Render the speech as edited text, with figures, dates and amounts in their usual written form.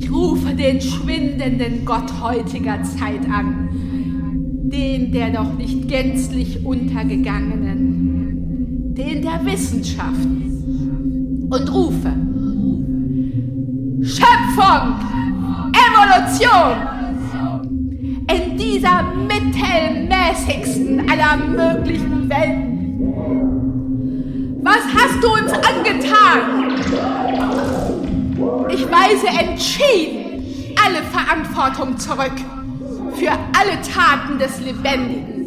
Ich rufe den schwindenden Gott heutiger Zeit an, den der noch nicht gänzlich untergegangenen, den der Wissenschaft, und rufe: Schöpfung, Evolution, in dieser mittelmäßigsten aller möglichen Welten. Was hast du uns angetan? Ich weise entschieden alle Verantwortung zurück für alle Taten des Lebendigen.